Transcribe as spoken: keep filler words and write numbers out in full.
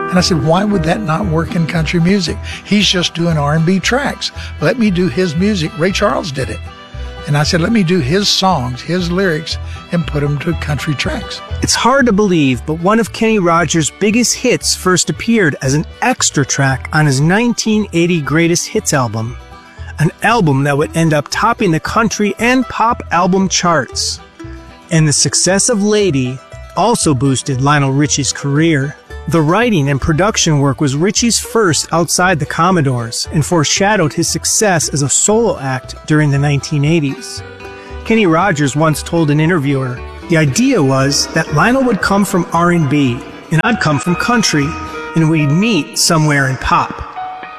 And I said, why would that not work in country music? He's just doing R and B tracks. Let me do his music. Ray Charles did it. And I said, let me do his songs, his lyrics, and put them to country tracks. It's hard to believe, but one of Kenny Rogers' biggest hits first appeared as an extra track on his nineteen eighty Greatest Hits album, an album that would end up topping the country and pop album charts. And the success of Lady also boosted Lionel Richie's career. The writing and production work was Richie's first outside the Commodores and foreshadowed his success as a solo act during the nineteen eighties. Kenny Rogers once told an interviewer, the idea was that Lionel would come from R and B and I'd come from country and we'd meet somewhere in pop.